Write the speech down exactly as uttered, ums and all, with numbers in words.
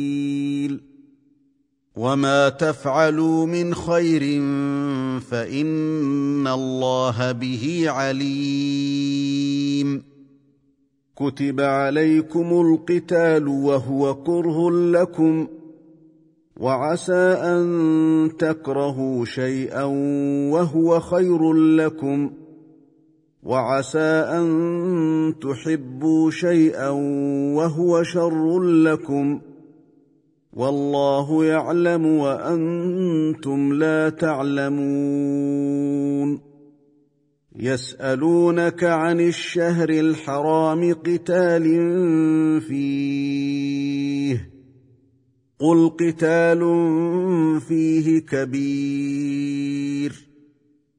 وما تفعلوا من خير فإن الله به عليم. كتب عليكم القتال وهو كره لكم وعسى أن تكرهوا شيئا وهو خير لكم وعسى أن تحبوا شيئا وهو شر لكم والله يعلم وأنتم لا تعلمون. يسألونك عن الشهر الحرام قتال فيه قل قتال فيه كبير